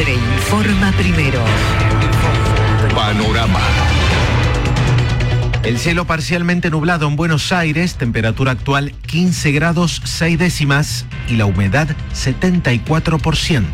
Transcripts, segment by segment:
Mitre informa primero. Panorama. El cielo parcialmente nublado en Buenos Aires, temperatura actual 15 grados 6 décimas y la humedad 74%.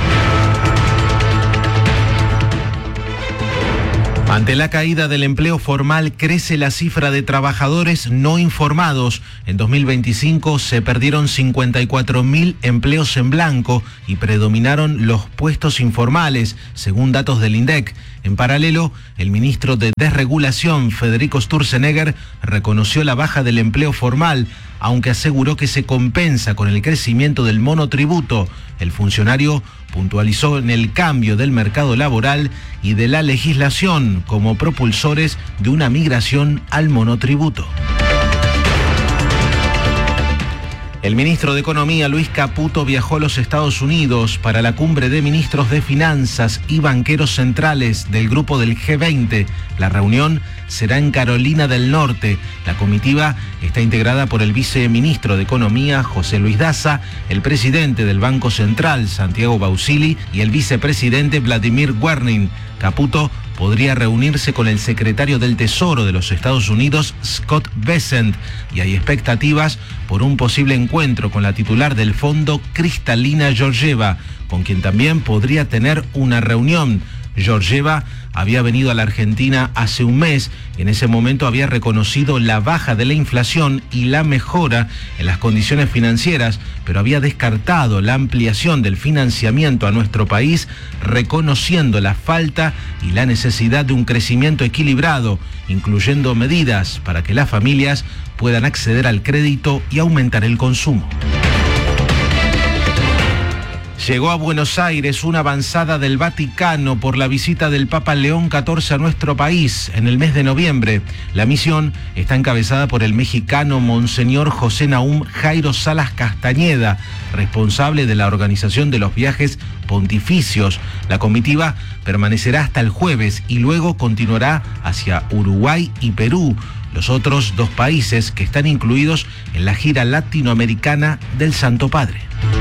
Ante la caída del empleo formal, crece la cifra de trabajadores no informados. En 2025 se perdieron 54.000 empleos en blanco y predominaron los puestos informales, según datos del INDEC. En paralelo, el ministro de Desregulación, Federico Sturzenegger, reconoció la baja del empleo formal, aunque aseguró que se compensa con el crecimiento del monotributo. El funcionario puntualizó en el cambio del mercado laboral y de la legislación como propulsores de una migración al monotributo. El ministro de Economía, Luis Caputo, viajó a los Estados Unidos para la cumbre de ministros de Finanzas y banqueros centrales del grupo del G20. La reunión será en Carolina del Norte. La comitiva está integrada por el viceministro de Economía, José Luis Daza, el presidente del Banco Central, Santiago Bausili, y el vicepresidente Vladimir Werning. Caputo podría reunirse con el secretario del Tesoro de los Estados Unidos, Scott Bessent, y hay expectativas por un posible encuentro con la titular del fondo, Kristalina Georgieva, con quien también podría tener una reunión. Georgieva había venido a la Argentina hace un mes y en ese momento había reconocido la baja de la inflación y la mejora en las condiciones financieras, pero había descartado la ampliación del financiamiento a nuestro país, reconociendo la falta y la necesidad de un crecimiento equilibrado, incluyendo medidas para que las familias puedan acceder al crédito y aumentar el consumo. Llegó a Buenos Aires una avanzada del Vaticano por la visita del Papa León XIV a nuestro país en el mes de noviembre. La misión está encabezada por el mexicano Monseñor José Nahum Jairo Salas Castañeda, responsable de la organización de los viajes pontificios. La comitiva permanecerá hasta el jueves y luego continuará hacia Uruguay y Perú, los otros dos países que están incluidos en la gira latinoamericana del Santo Padre.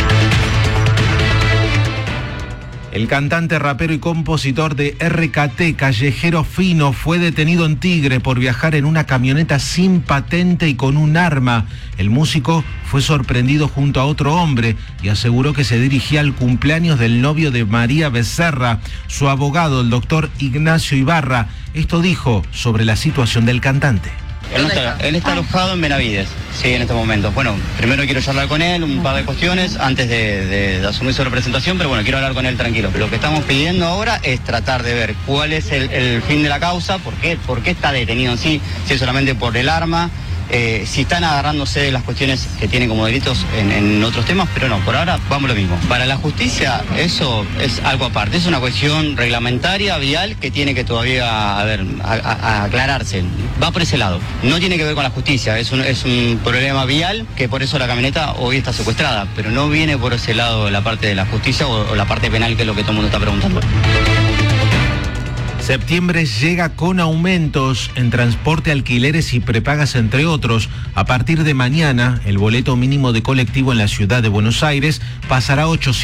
El cantante, rapero y compositor de RKT, Callejero Fino, fue detenido en Tigre por viajar en una camioneta sin patente y con un arma. El músico fue sorprendido junto a otro hombre y aseguró que se dirigía al cumpleaños del novio de María Becerra. Su abogado, el doctor Ignacio Ibarra, esto dijo sobre la situación del cantante. Él está alojado en Benavides, sí, en estos momentos. Bueno, primero quiero charlar con él un par de cuestiones antes de asumir su representación, pero bueno, quiero hablar con él tranquilo. Lo que estamos pidiendo ahora es tratar de ver cuál es el fin de la causa, por qué está detenido en sí, si es solamente por el arma, si están agarrándose de las cuestiones que tienen como delitos en otros temas, pero no, por ahora vamos lo mismo. Para la justicia eso es algo aparte, es una cuestión reglamentaria, vial, que tiene que todavía aclararse. Va por ese lado, no tiene que ver con la justicia, es un problema vial, que por eso la camioneta hoy está secuestrada, pero no viene por ese lado la parte de la justicia o la parte penal, que es lo que todo el mundo está preguntando. Septiembre llega con aumentos en transporte, alquileres y prepagas, entre otros. A partir de mañana, el boleto mínimo de colectivo en la ciudad de Buenos Aires pasará a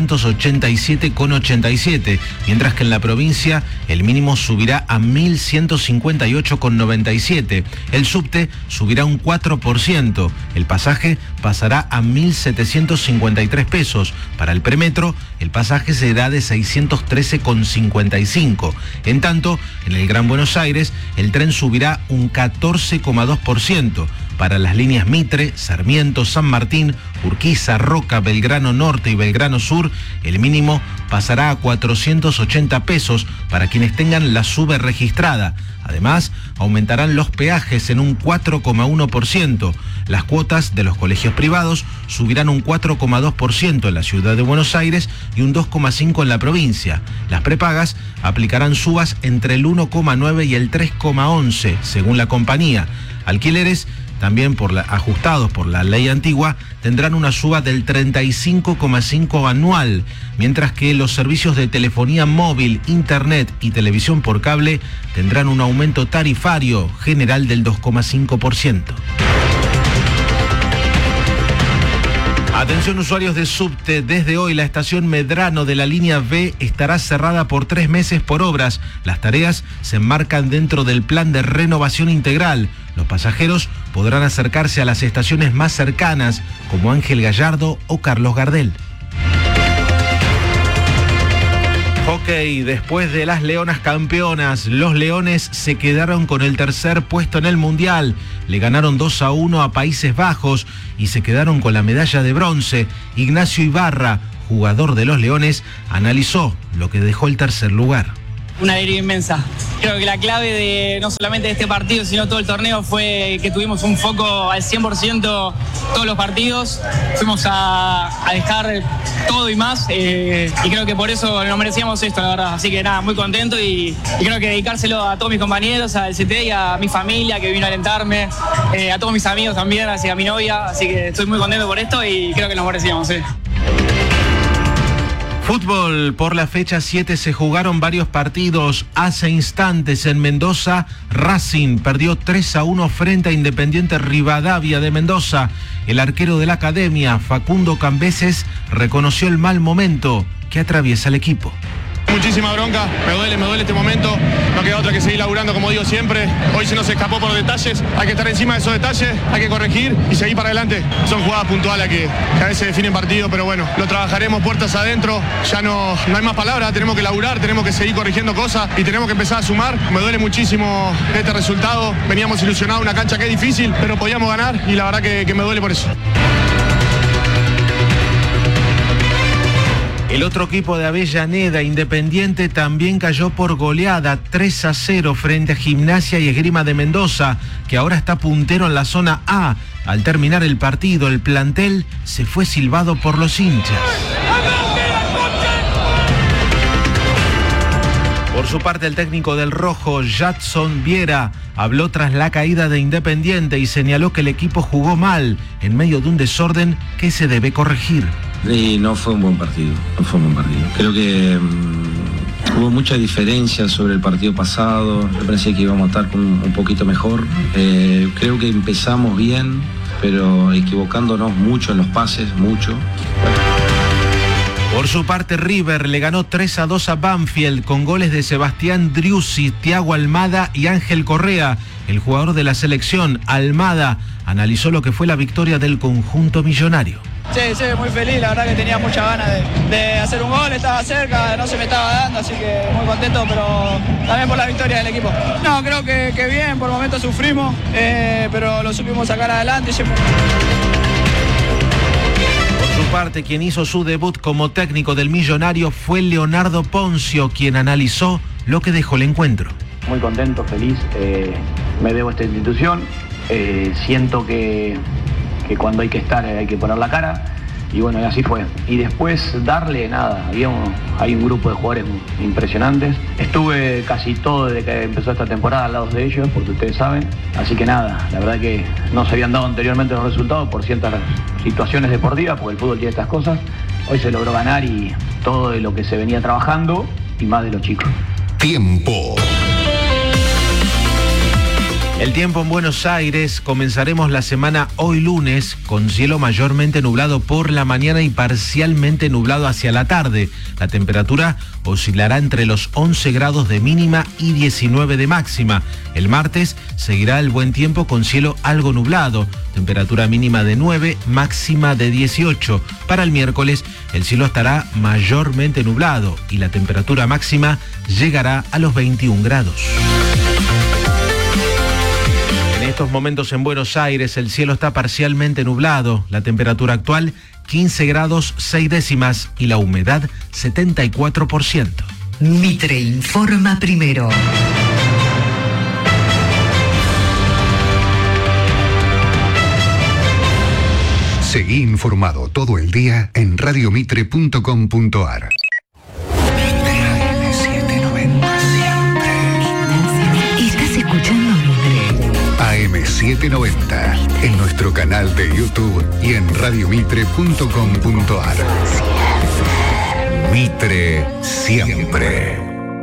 887,87, mientras que en la provincia el mínimo subirá a 1.158,97. El subte subirá un 4%. El pasaje pasará a 1.753 pesos. Para el premetro, el pasaje será de 613,55. En tanto, en el Gran Buenos Aires, el tren subirá un 14,2%. Para las líneas Mitre, Sarmiento, San Martín, Urquiza, Roca, Belgrano Norte y Belgrano Sur, el mínimo pasará a 480 pesos para quienes tengan la SUBE registrada. Además, aumentarán los peajes en un 4,1%. Las cuotas de los colegios privados subirán un 4,2% en la ciudad de Buenos Aires y un 2,5% en la provincia. Las prepagas aplicarán subas entre el 1,9 y el 3,11, según la compañía. Alquileres, también ajustados por la ley antigua, tendrán una suba del 35,5% anual, mientras que los servicios de telefonía móvil, internet y televisión por cable tendrán un aumento tarifario general del 2,5%. Atención usuarios de subte, desde hoy la estación Medrano de la línea B estará cerrada por 3 meses por obras. Las tareas se enmarcan dentro del plan de renovación integral. Los pasajeros podrán acercarse a las estaciones más cercanas, como Ángel Gallardo o Carlos Gardel. Hockey, después de las Leonas campeonas, los Leones se quedaron con el tercer puesto en el Mundial. Le ganaron 2-1 a Países Bajos y se quedaron con la medalla de bronce. Ignacio Ibarra, jugador de los Leones, analizó lo que dejó el tercer lugar. Una alegría inmensa. Creo que la clave de no solamente de este partido, sino todo el torneo fue que tuvimos un foco al 100% todos los partidos. Fuimos a dejar todo y más y creo que por eso nos merecíamos esto, la verdad. Así que nada, muy contento y creo que dedicárselo a todos mis compañeros, al CT y a mi familia que vino a alentarme, a todos mis amigos también, a mi novia. Así que estoy muy contento por esto y creo que nos merecíamos, sí. Fútbol, por la fecha 7 se jugaron varios partidos. Hace instantes en Mendoza, Racing perdió 3-1 frente a Independiente Rivadavia de Mendoza. El arquero de la academia, Facundo Cambeses, reconoció el mal momento que atraviesa el equipo. Muchísima bronca, me duele este momento, no queda otra que seguir laburando como digo siempre. Hoy se nos escapó por detalles, hay que estar encima de esos detalles, hay que corregir y seguir para adelante. Son jugadas puntuales que a veces definen partido, pero bueno, lo trabajaremos puertas adentro, ya no hay más palabras, tenemos que laburar, tenemos que seguir corrigiendo cosas y tenemos que empezar a sumar. Me duele muchísimo este resultado, veníamos ilusionados, una cancha que es difícil, pero podíamos ganar y la verdad que me duele por eso. El otro equipo de Avellaneda, Independiente, también cayó por goleada 3-0 frente a Gimnasia y Esgrima de Mendoza, que ahora está puntero en la zona A. Al terminar el partido, el plantel se fue silbado por los hinchas. Por su parte, el técnico del Rojo, Jadson Viera, habló tras la caída de Independiente y señaló que el equipo jugó mal en medio de un desorden que se debe corregir. Y no fue un buen partido, Creo que hubo mucha diferencia sobre el partido pasado. Me parecía que íbamos a estar un poquito mejor. Creo que empezamos bien, pero equivocándonos mucho en los pases, mucho. Por su parte, River le ganó 3-2 a Banfield con goles de Sebastián Driussi, Thiago Almada y Ángel Correa. El jugador de la selección, Almada, analizó lo que fue la victoria del conjunto millonario. Sí, muy feliz, la verdad que tenía muchas ganas de hacer un gol, estaba cerca, no se me estaba dando, así que muy contento, pero también por la victoria del equipo. No, creo que bien, por momentos sufrimos, pero lo supimos sacar adelante. Por su parte, quien hizo su debut como técnico del Millonario fue Leonardo Poncio, quien analizó lo que dejó el encuentro. Muy contento, feliz, me debo a esta institución, siento que cuando hay que estar hay que poner la cara y bueno, y así fue. Y después darle nada, hay un grupo de jugadores impresionantes. Estuve casi todo desde que empezó esta temporada al lado de ellos, porque ustedes saben. Así que nada, la verdad que no se habían dado anteriormente los resultados por ciertas situaciones deportivas, porque el fútbol tiene estas cosas. Hoy se logró ganar y todo de lo que se venía trabajando y más de los chicos. Tiempo. El tiempo en Buenos Aires, comenzaremos la semana hoy lunes con cielo mayormente nublado por la mañana y parcialmente nublado hacia la tarde. La temperatura oscilará entre los 11 grados de mínima y 19 de máxima. El martes seguirá el buen tiempo con cielo algo nublado, temperatura mínima de 9, máxima de 18. Para el miércoles el cielo estará mayormente nublado y la temperatura máxima llegará a los 21 grados. En estos momentos en Buenos Aires el cielo está parcialmente nublado, la temperatura actual 15 grados 6 décimas y la humedad 74%. Mitre informa primero. Seguí informado todo el día en radiomitre.com.ar. AM790 en nuestro canal de YouTube y en radiomitre.com.ar. Mitre siempre.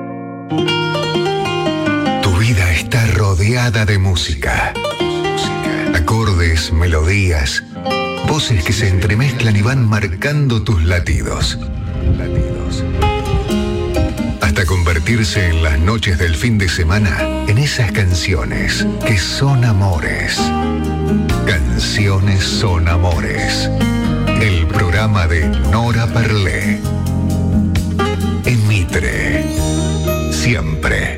Tu vida está rodeada de música. Acordes, melodías, voces voces que se entremezclan y van marcando tus latidos. Hasta convertirse en las noches del fin de semana en esas canciones que son amores. Canciones son amores. El programa de Nora Perlé. En Mitre. Siempre.